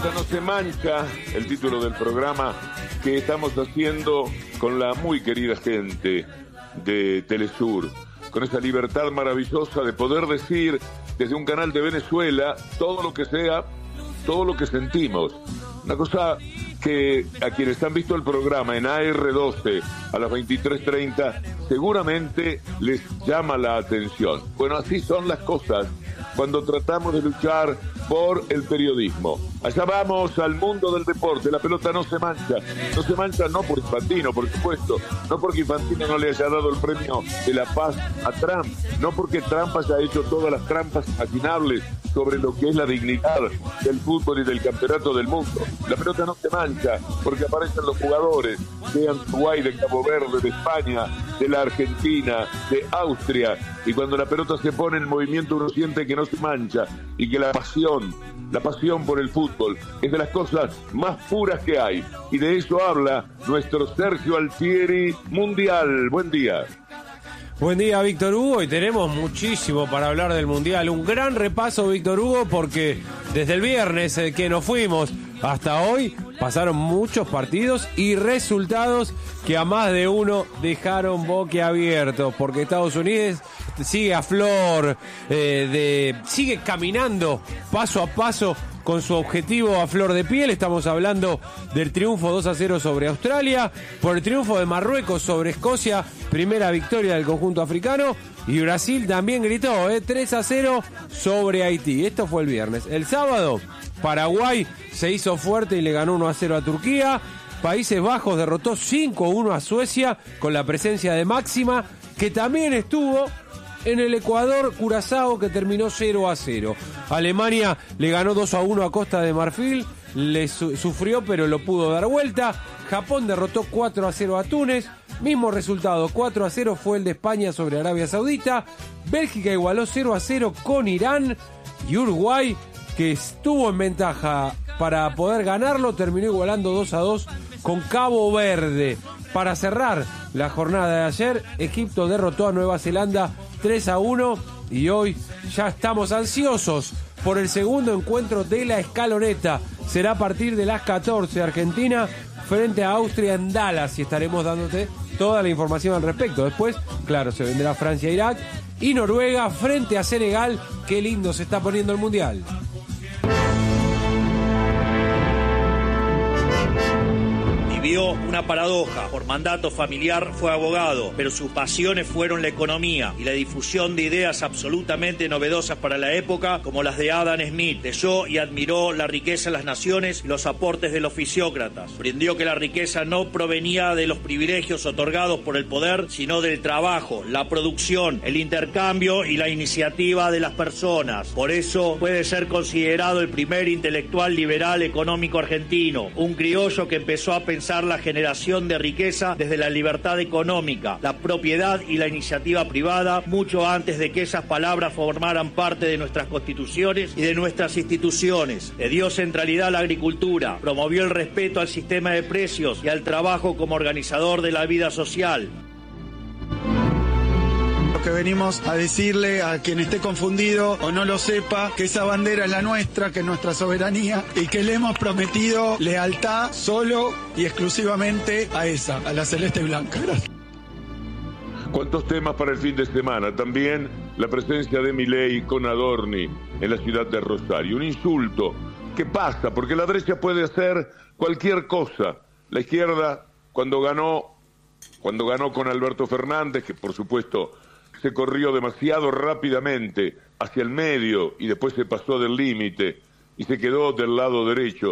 pelota no se mancha, el título del programa que estamos haciendo con la muy querida gente de Telesur, con esa libertad maravillosa de poder decir desde un canal de Venezuela todo lo que sea, todo lo que sentimos. Una cosa que a quienes han visto el programa en AR12 a las 23:30 seguramente les llama la atención. Bueno, así son las cosas cuando tratamos de luchar por el periodismo. Allá vamos al mundo del deporte. La pelota no se mancha. No se mancha no por Infantino, por supuesto. No porque Infantino no le haya dado el premio de la paz a Trump. No porque Trump haya hecho todas las trampas imaginables sobre lo que es la dignidad del fútbol y del campeonato del mundo. La pelota no se mancha porque aparecen los jugadores de Uruguay, de Cabo Verde, de España, de la Argentina, de Austria. Y cuando la pelota se pone en movimiento uno siente que no se mancha y que la pasión por el fútbol es de las cosas más puras que hay. Y de eso habla nuestro Sergio Altieri Mundial. Buen día. Buen día, Víctor Hugo, y tenemos muchísimo para hablar del Mundial. Un gran repaso, Víctor Hugo, porque desde el viernes que nos fuimos hasta hoy pasaron muchos partidos y resultados que a más de uno dejaron boquiabiertos, porque Estados Unidos sigue a flor, sigue caminando paso a paso con su objetivo a flor de piel. Estamos hablando del triunfo 2-0 sobre Australia, por el triunfo de Marruecos sobre Escocia, primera victoria del conjunto africano, y Brasil también gritó 3-0 sobre Haití. Esto fue el viernes. El sábado, Paraguay se hizo fuerte y le ganó 1-0 a Turquía. Países Bajos derrotó 5-1 a Suecia con la presencia de Máxima, que también estuvo en el Ecuador, Curazao, que terminó 0-0. Alemania le ganó 2-1 a Costa de Marfil, le sufrió pero lo pudo dar vuelta. Japón derrotó 4-0 a Túnez, mismo resultado, 4-0 fue el de España sobre Arabia Saudita. Bélgica igualó 0-0 con Irán, y Uruguay, que estuvo en ventaja para poder ganarlo, terminó igualando 2-2 con Cabo Verde. Para cerrar la jornada de ayer, Egipto derrotó a Nueva Zelanda 3-1, y hoy ya estamos ansiosos por el segundo encuentro de la escaloneta. Será a partir de las 14, Argentina frente a Austria en Dallas, y estaremos dándote toda la información al respecto. Después, claro, se vendrá Francia-Irak y Noruega frente a Senegal. Qué lindo se está poniendo el Mundial. Vivió una paradoja. Por mandato familiar fue abogado, pero sus pasiones fueron la economía y la difusión de ideas absolutamente novedosas para la época, como las de Adam Smith. Leyó y admiró la riqueza de las naciones y los aportes de los fisiócratas. Aprendió que la riqueza no provenía de los privilegios otorgados por el poder, sino del trabajo, la producción, el intercambio y la iniciativa de las personas. Por eso puede ser considerado el primer intelectual liberal económico argentino, un criollo que empezó a pensar la generación de riqueza desde la libertad económica, la propiedad y la iniciativa privada, mucho antes de que esas palabras formaran parte de nuestras constituciones y de nuestras instituciones. Le dio centralidad a la agricultura, promovió el respeto al sistema de precios y al trabajo como organizador de la vida social. Que venimos a decirle a quien esté confundido o no lo sepa que esa bandera es la nuestra, que es nuestra soberanía, y que le hemos prometido lealtad solo y exclusivamente a esa, a la celeste blanca. Gracias. ¿Cuántos temas para el fin de semana? También la presencia de Milei con Adorni en la ciudad de Rosario. Un insulto. ¿Qué pasa? Porque la derecha puede hacer cualquier cosa. La izquierda, cuando ganó con Alberto Fernández, que por supuesto se corrió demasiado rápidamente hacia el medio y después se pasó del límite y se quedó del lado derecho